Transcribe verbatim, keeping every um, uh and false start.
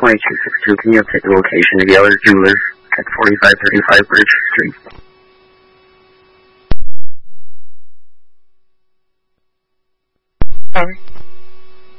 twenty-two sixty-two. Can you update the location of Yeller Jewelers at forty-five thirty-five Bridge Street? Sorry.